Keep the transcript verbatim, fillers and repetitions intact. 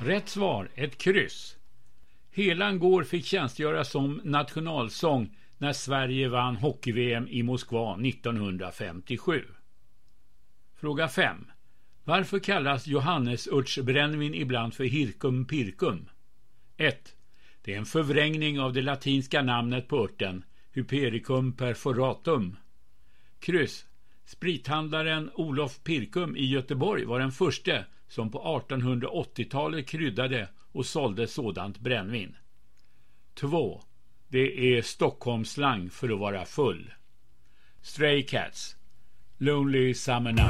Rätt svar, ett kryss. Helan går fick tjänstgöra som nationalsång när Sverige vann hockey-V M i Moskva nittonhundrafemtiosju. Fråga fem. Varför kallas Johannesörtsbrännvin ibland för Hirkum Pirkum? ett. Det är en förvrängning av det latinska namnet på örten, Hypericum perforatum. Kryss. Sprithandlaren Olof Pirkum i Göteborg var den första som på artonhundraåttiotalet kryddade och sålde sådant brännvin. två. Det är Stockholmsslang för att vara full. Stray Cats, Lonely Summer Night.